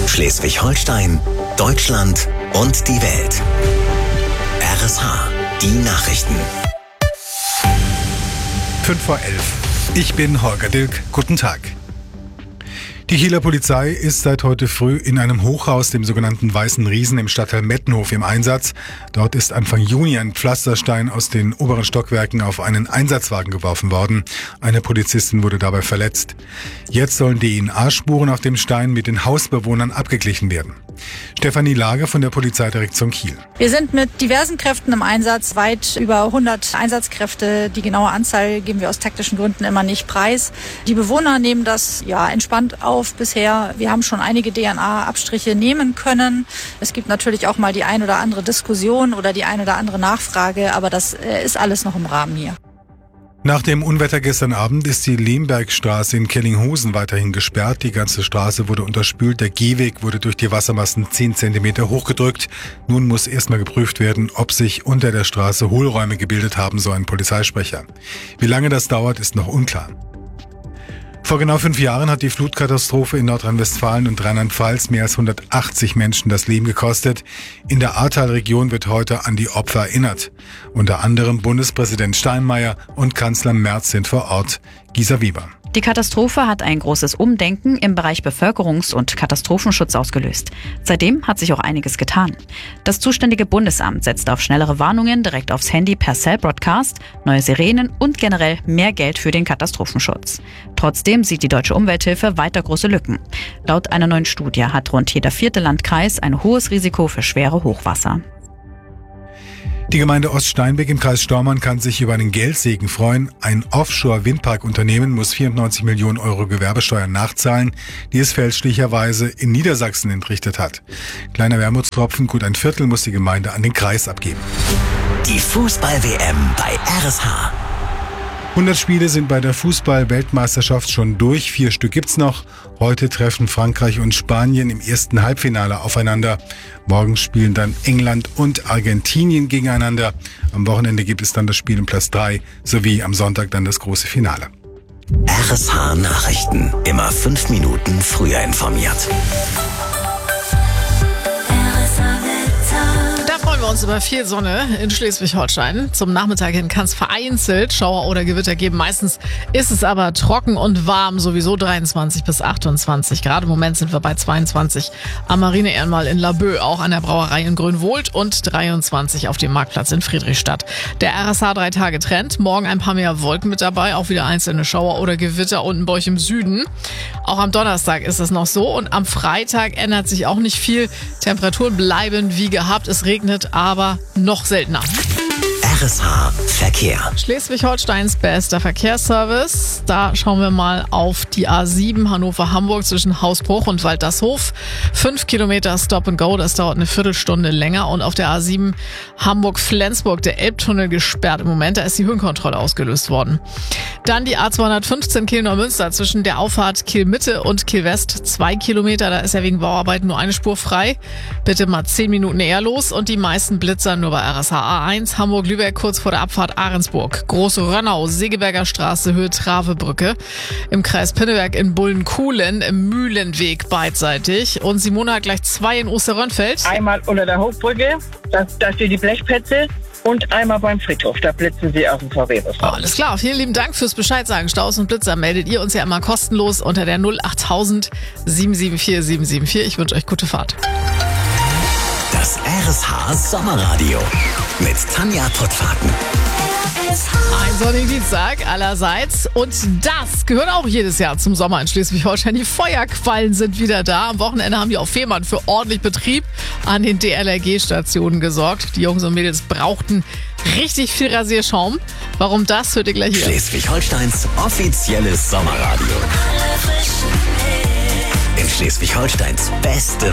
Schleswig-Holstein, Deutschland und die Welt. RSH, die Nachrichten. 5:11. Ich bin Holger Dilk. Guten Tag. Die Kieler Polizei ist seit heute früh in einem Hochhaus, dem sogenannten Weißen Riesen im Stadtteil Mettenhof, im Einsatz. Dort ist Anfang Juni ein Pflasterstein aus den oberen Stockwerken auf einen Einsatzwagen geworfen worden. Eine Polizistin wurde dabei verletzt. Jetzt sollen DNA-Spuren auf dem Stein mit den Hausbewohnern abgeglichen werden. Stefanie Lager von der Polizeidirektion Kiel. Wir sind mit diversen Kräften im Einsatz, weit über 100 Einsatzkräfte. Die genaue Anzahl geben wir aus taktischen Gründen immer nicht preis. Die Bewohner nehmen das entspannt auf bisher. Wir haben schon einige DNA-Abstriche nehmen können. Es gibt natürlich auch mal die ein oder andere Diskussion oder die ein oder andere Nachfrage, aber das ist alles noch im Rahmen hier. Nach dem Unwetter gestern Abend ist die Lembergstraße in Kellinghusen weiterhin gesperrt. Die ganze Straße wurde unterspült. Der Gehweg wurde durch die Wassermassen 10 Zentimeter hochgedrückt. Nun muss erstmal geprüft werden, ob sich unter der Straße Hohlräume gebildet haben, so ein Polizeisprecher. Wie lange das dauert, ist noch unklar. Vor genau 5 Jahren hat die Flutkatastrophe in Nordrhein-Westfalen und Rheinland-Pfalz mehr als 180 Menschen das Leben gekostet. In der Ahrtal-Region wird heute an die Opfer erinnert. Unter anderem Bundespräsident Steinmeier und Kanzler Merz sind vor Ort. Gisa Weber. Die Katastrophe hat ein großes Umdenken im Bereich Bevölkerungs- und Katastrophenschutz ausgelöst. Seitdem hat sich auch einiges getan. Das zuständige Bundesamt setzt auf schnellere Warnungen direkt aufs Handy per Cell-Broadcast, neue Sirenen und generell mehr Geld für den Katastrophenschutz. Trotzdem sieht die Deutsche Umwelthilfe weiter große Lücken. Laut einer neuen Studie hat rund jeder 4. Landkreis ein hohes Risiko für schwere Hochwasser. Die Gemeinde Oststeinbeck im Kreis Stormarn kann sich über einen Geldsegen freuen. Ein Offshore-Windparkunternehmen muss 94 Millionen Euro Gewerbesteuer nachzahlen, die es fälschlicherweise in Niedersachsen entrichtet hat. Kleiner Wermutstropfen, gut ein Viertel muss die Gemeinde an den Kreis abgeben. Die Fußball-WM bei RSH. 100 Spiele sind bei der Fußball-Weltmeisterschaft schon durch. 4 Stück gibt's noch. Heute treffen Frankreich und Spanien im ersten Halbfinale aufeinander. Morgen spielen dann England und Argentinien gegeneinander. Am Wochenende gibt es dann das Spiel um Platz 3 sowie am Sonntag dann das große Finale. RSH Nachrichten. Immer 5 Minuten früher informiert. Freuen wir uns über viel Sonne in Schleswig-Holstein. Zum Nachmittag hin kann es vereinzelt Schauer oder Gewitter geben. Meistens ist es aber trocken und warm, sowieso 23 bis 28 Grad. Im Moment sind wir bei 22 am Marine-Ehrenmal in Laboe, auch an der Brauerei in Grünwohlt und 23 auf dem Marktplatz in Friedrichstadt. Der RSH 3-Tage-Trend. Morgen ein paar mehr Wolken mit dabei, auch wieder einzelne Schauer oder Gewitter unten bei euch im Süden. Auch am Donnerstag ist es noch so und am Freitag ändert sich auch nicht viel. Temperaturen bleiben wie gehabt. Es regnet aber noch seltener. RSH Verkehr. Schleswig-Holsteins bester Verkehrsservice. Da schauen wir mal auf die A7 Hannover-Hamburg zwischen Hausbruch und Waltershof. 5 Kilometer Stop and Go, das dauert eine Viertelstunde länger. Und auf der A7 Hamburg-Flensburg, der Elbtunnel gesperrt im Moment. Da ist die Höhenkontrolle ausgelöst worden. Dann die A215 Kiel-Neumünster zwischen der Auffahrt Kiel-Mitte und Kiel-West. 2 Kilometer, da ist ja wegen Bauarbeiten nur eine Spur frei. Bitte mal 10 Minuten eher los. Und die meisten Blitzer nur bei RSH A1 Hamburg-Lübeck kurz vor der Abfahrt Ahrensburg. Große Rönnau, Segeberger Straße, Höhe Travebrücke. Im Kreis Pinneberg in Bullenkuhlen, im Mühlenweg beidseitig. Und Simone hat gleich 2 in Osterrönfeld. Einmal unter der Hochbrücke, da steht die Blechplätze. Und einmal beim Friedhof, da blitzen sie aus dem VW-Bus raus. Alles klar, vielen lieben Dank fürs Bescheid sagen. Staus und Blitzer meldet ihr uns ja immer kostenlos unter der 08000 774 774. Ich wünsche euch gute Fahrt. Das RSH Sommerradio mit Tanja Pottfaden. Ein sonnigen Dienstag allerseits. Und das gehört auch jedes Jahr zum Sommer in Schleswig-Holstein. Die Feuerquallen sind wieder da. Am Wochenende haben die auf Fehmarn für ordentlich Betrieb an den DLRG-Stationen gesorgt. Die Jungs und Mädels brauchten richtig viel Rasierschaum. Warum das, hört ihr gleich hier. Schleswig-Holsteins offizielles Sommerradio. In Schleswig-Holsteins beste